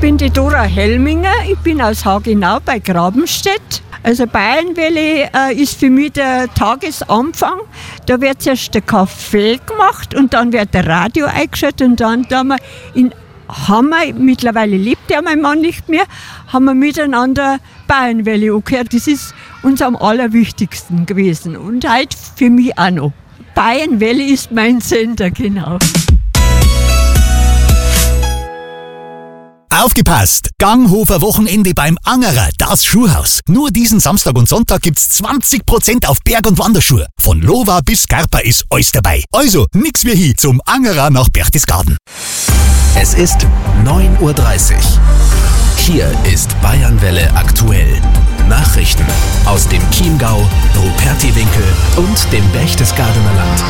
bin die Dora Helminger, ich bin aus Hagenau bei Grabenstedt. Also Bayernwelle ist für mich der Tagesanfang. Da wird zuerst der Kaffee gemacht und dann wird der Radio eingeschaltet und dann mittlerweile lebt ja mein Mann nicht mehr, haben wir miteinander Bayernwelle angehört. Das ist uns am allerwichtigsten gewesen und heute für mich auch noch. Bayernwelle ist mein Sender, genau. Aufgepasst! Ganghofer Wochenende beim Angerer, das Schuhhaus. Nur diesen Samstag und Sonntag gibt's 20% auf Berg- und Wanderschuhe. Von Lova bis Scarpa ist alles dabei. Also, nix wie hin zum Angerer nach Berchtesgaden. Es ist 9:30 Uhr. Hier ist Bayernwelle aktuell. Nachrichten aus dem Chiemgau, Rupertiwinkel und dem Berchtesgadener Land.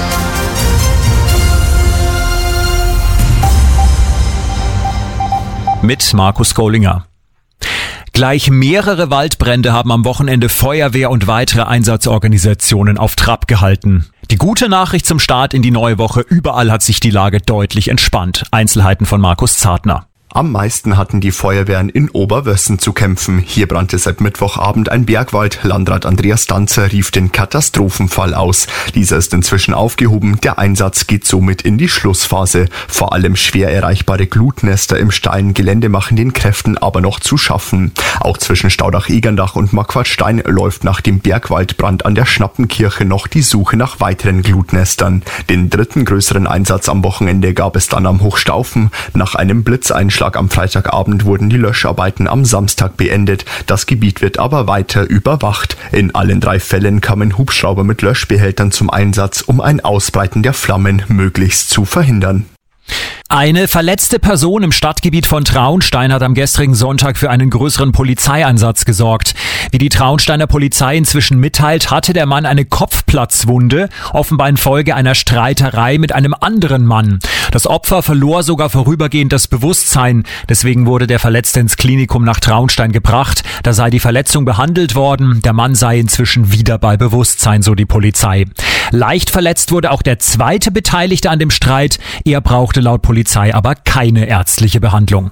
Mit Markus Gollinger. Gleich mehrere Waldbrände haben am Wochenende Feuerwehr und weitere Einsatzorganisationen auf Trab gehalten. Die gute Nachricht zum Start in die neue Woche: überall hat sich die Lage deutlich entspannt. Einzelheiten von Markus Zartner. Am meisten hatten die Feuerwehren in Oberwössen zu kämpfen. Hier brannte seit Mittwochabend ein Bergwald. Landrat Andreas Danzer rief den Katastrophenfall aus. Dieser ist inzwischen aufgehoben. Der Einsatz geht somit in die Schlussphase. Vor allem schwer erreichbare Glutnester im steilen Gelände machen den Kräften aber noch zu schaffen. Auch zwischen Staudach-Egerndach und Marquardstein läuft nach dem Bergwaldbrand an der Schnappenkirche noch die Suche nach weiteren Glutnestern. Den dritten größeren Einsatz am Wochenende gab es dann am Hochstaufen. Nach einem Blitzeinschlag am Freitagabend wurden die Löscharbeiten am Samstag beendet. Das Gebiet wird aber weiter überwacht. In allen 3 Fällen kamen Hubschrauber mit Löschbehältern zum Einsatz, um ein Ausbreiten der Flammen möglichst zu verhindern. Eine verletzte Person im Stadtgebiet von Traunstein hat am gestrigen Sonntag für einen größeren Polizeieinsatz gesorgt. Wie die Traunsteiner Polizei inzwischen mitteilt, hatte der Mann eine Kopfplatzwunde, offenbar infolge einer Streiterei mit einem anderen Mann. Das Opfer verlor sogar vorübergehend das Bewusstsein. Deswegen wurde der Verletzte ins Klinikum nach Traunstein gebracht. Da sei die Verletzung behandelt worden. Der Mann sei inzwischen wieder bei Bewusstsein, so die Polizei. Leicht verletzt wurde auch der zweite Beteiligte an dem Streit. Er brauchte laut Polizei aber keine ärztliche Behandlung.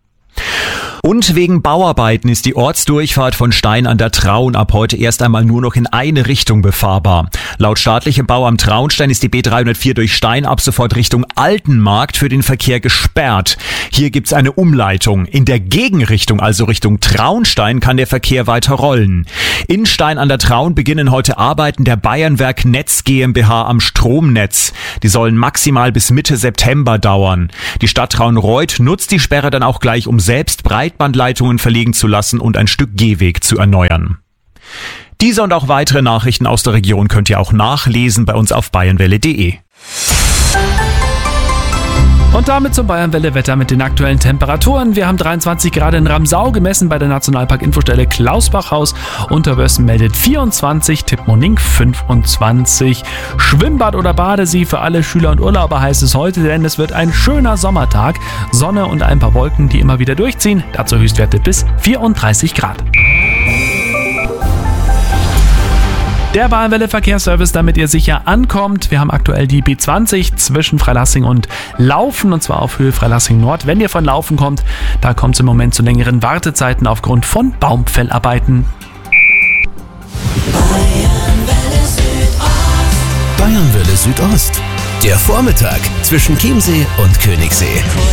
Und wegen Bauarbeiten ist die Ortsdurchfahrt von Stein an der Traun ab heute erst einmal nur noch in eine Richtung befahrbar. Laut staatlichem Bauamt Traunstein ist die B304 durch Stein ab sofort Richtung Altenmarkt für den Verkehr gesperrt. Hier gibt's eine Umleitung. In der Gegenrichtung, also Richtung Traunstein, kann der Verkehr weiter rollen. In Stein an der Traun beginnen heute Arbeiten der Bayernwerk Netz GmbH am Stromnetz. Die sollen maximal bis Mitte September dauern. Die Stadt Traunreut nutzt die Sperre dann auch gleich, um selbst Breitbandleitungen verlegen zu lassen und ein Stück Gehweg zu erneuern. Diese und auch weitere Nachrichten aus der Region könnt ihr auch nachlesen bei uns auf bayernwelle.de. Und damit zum Bayernwelle-Wetter mit den aktuellen Temperaturen. Wir haben 23 Grad in Ramsau gemessen bei der Nationalpark-Infostelle Klausbachhaus. Unterwössen meldet 24, Tippmoning 25. Schwimmbad oder Badesee für alle Schüler und Urlauber heißt es heute, denn es wird ein schöner Sommertag. Sonne und ein paar Wolken, die immer wieder durchziehen. Dazu Höchstwerte bis 34 Grad. Der Bayernwelle-Verkehrsservice, damit ihr sicher ankommt. Wir haben aktuell die B20 zwischen Freilassing und Laufen, und zwar auf Höhe Freilassing Nord. Wenn ihr von Laufen kommt, da kommt es im Moment zu längeren Wartezeiten aufgrund von Baumfällarbeiten. Bayernwelle Südost. Der Vormittag zwischen Chiemsee und Königssee.